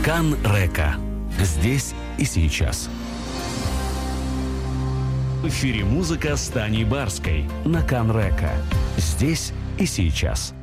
Канрека. Здесь и сейчас. В эфире музыка с Таней Барской на Канрека. Здесь и сейчас.